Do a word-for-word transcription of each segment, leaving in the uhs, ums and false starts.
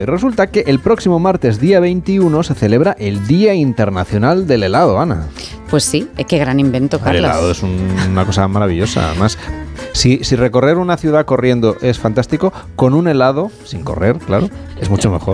Resulta que el próximo martes, día veintiuno, se celebra el Día Internacional del Helado, Ana. Pues sí, qué gran invento, Carlos. El helado es un, una cosa maravillosa. Además, si, si recorrer una ciudad corriendo es fantástico, con un helado, sin correr, claro, es mucho mejor.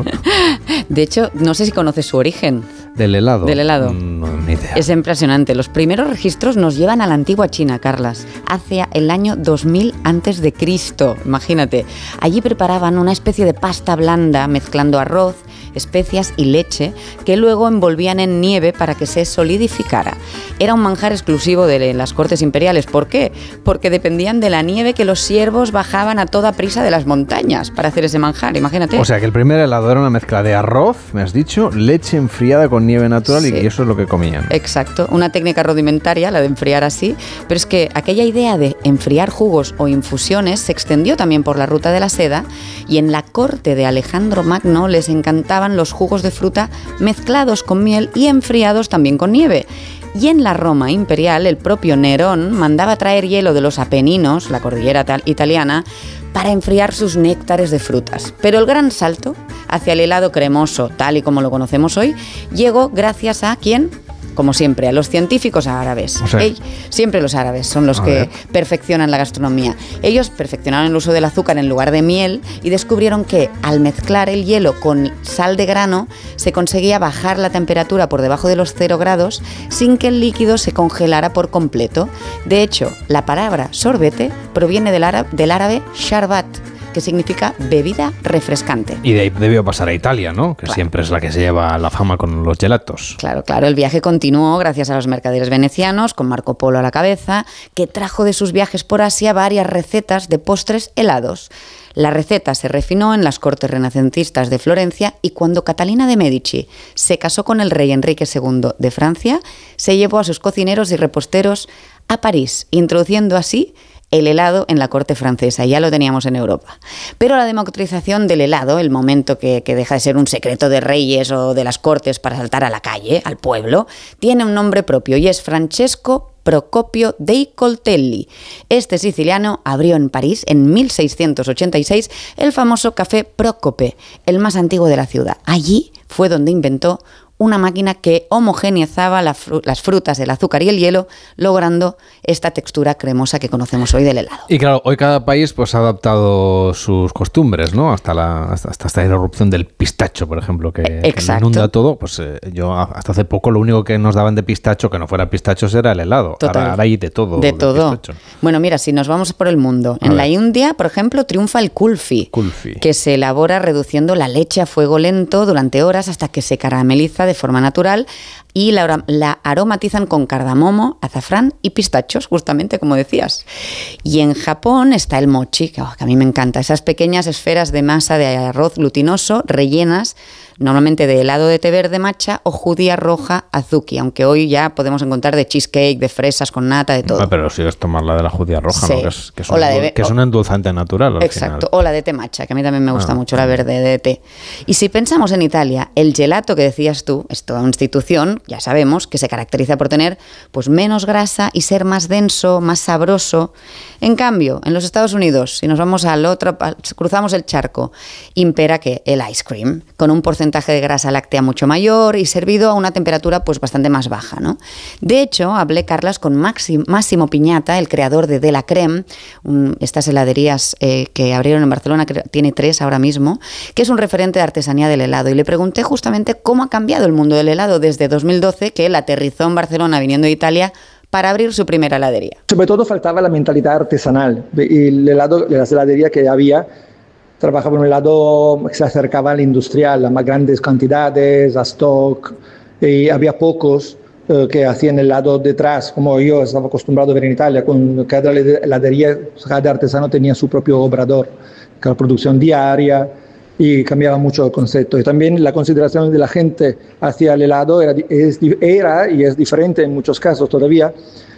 De hecho, no sé si conoces su origen. ¿Del helado? Del helado. No, ni idea. Es impresionante. Los primeros registros nos llevan a la antigua China, Carlas, hacia el año dos mil antes de Cristo. Imagínate. Allí preparaban una especie de pasta blanda mezclando arroz, especias y leche que luego envolvían en nieve para que se solidificara. Era un manjar exclusivo de las cortes imperiales. ¿Por qué? Porque dependían de la nieve que los siervos bajaban a toda prisa de las montañas para hacer ese manjar, imagínate. O sea que el primer helado era una mezcla de arroz, me has dicho, leche enfriada con nieve natural, sí. Y eso es lo que comían. Exacto, una técnica rudimentaria, la de enfriar así, pero es que aquella idea de enfriar jugos o infusiones se extendió también por la ruta de la seda y en la corte de Alejandro Magno les encantaban los jugos de fruta mezclados con miel y enfriados también con nieve. Y en la Roma imperial, el propio Nerón mandaba traer hielo de los Apeninos, la cordillera italiana, para enfriar sus néctares de frutas. Pero el gran salto hacia el helado cremoso, tal y como lo conocemos hoy, llegó gracias a ¿quién? Como siempre, a los científicos árabes. O sea, Ey, siempre los árabes son los que ver. perfeccionan la gastronomía. Ellos perfeccionaron el uso del azúcar en lugar de miel y descubrieron que al mezclar el hielo con sal de grano se conseguía bajar la temperatura por debajo de los cero grados sin que el líquido se congelara por completo. De hecho, la palabra sorbete proviene del árabe, del árabe sharbat, que significa bebida refrescante. Y de ahí debió pasar a Italia, ¿no? Que claro. Siempre es la que se lleva la fama con los gelatos. Claro, claro. El viaje continuó gracias a los mercaderes venecianos, con Marco Polo a la cabeza, que trajo de sus viajes por Asia varias recetas de postres helados. La receta se refinó en las cortes renacentistas de Florencia y cuando Catalina de Medici se casó con el rey Enrique segundo de Francia, se llevó a sus cocineros y reposteros a París, introduciendo así el helado en la corte francesa, ya lo teníamos en Europa. Pero la democratización del helado, el momento que, que deja de ser un secreto de reyes o de las cortes para saltar a la calle, al pueblo, tiene un nombre propio y es Francesco Procopio dei Coltelli. Este siciliano abrió en París en mil seiscientos ochenta y seis el famoso Café Prócope, el más antiguo de la ciudad. Allí fue donde inventó una máquina que homogeneizaba la fru- las frutas, el azúcar y el hielo, logrando esta textura cremosa que conocemos hoy del helado. Y claro, hoy cada país pues ha adaptado sus costumbres, ¿no? Hasta la hasta, hasta esta irrupción del pistacho, por ejemplo, que, que inunda todo. Pues eh, yo hasta hace poco lo único que nos daban de pistacho, que no fuera pistachos, era el helado. Total. Ahora, ahora hay de todo. De todo. Pistacho. Bueno, mira, si nos vamos por el mundo. En la India, por ejemplo, triunfa el kulfi, Kulfi, que se elabora reduciendo la leche a fuego lento durante horas hasta que se carameliza de forma natural y la, la aromatizan con cardamomo, azafrán y pistachos, justamente como decías. Y en Japón está el mochi, que, oh, que a mí me encanta, esas pequeñas esferas de masa de arroz glutinoso rellenas normalmente de helado de té verde matcha o judía roja azuki, aunque hoy ya podemos encontrar de cheesecake, de fresas con nata, de todo. Ah, pero si es tomar la de la judía roja, sí. ¿no? Que es, que es, o un, la de, que es un endulzante natural al exacto, final. O la de té matcha, que a mí también me gusta ah, mucho, la verde de té. Y si pensamos en Italia, el gelato que decías tú es toda una institución, ya sabemos, que se caracteriza por tener pues menos grasa y ser más denso, más sabroso. En cambio, en los Estados Unidos, si nos vamos al otro, cruzamos el charco, impera que el ice cream, con un porcentaje de grasa láctea mucho mayor y servido a una temperatura pues bastante más baja, ¿no? De hecho, hablé, Carlas, con Maxi, Massimo Piñata, el creador de De la Creme, un, estas heladerías eh, que abrieron en Barcelona, que tiene tres ahora mismo, que es un referente de artesanía del helado, y le pregunté justamente cómo ha cambiado el mundo del helado desde dos mil doce, que él aterrizó en Barcelona viniendo de Italia para abrir su primera heladería. Sobre todo faltaba la mentalidad artesanal. El helado, las heladerías que había trabajaba en un lado que se acercaba al industrial, a más grandes cantidades, a stock, y había pocos eh, que hacían el lado detrás, como yo estaba acostumbrado a ver en Italia, con cada heladería, cada artesano tenía su propio obrador, con la producción diaria, y cambiaba mucho el concepto. Y también la consideración de la gente hacia el helado era, es, era y es diferente en muchos casos todavía,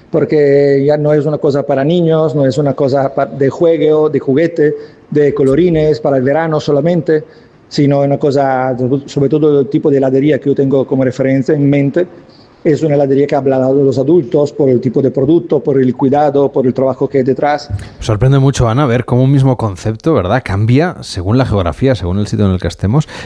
porque ya no es una cosa para niños, no es una cosa de juego, de juguete, de colorines para el verano solamente, sino una cosa, sobre todo el tipo de heladería que yo tengo como referencia en mente, es una heladería que habla a los adultos por el tipo de producto, por el cuidado, por el trabajo que hay detrás. Sorprende mucho, Ana, ver cómo un mismo concepto, ¿verdad?, cambia según la geografía, según el sitio en el que estemos.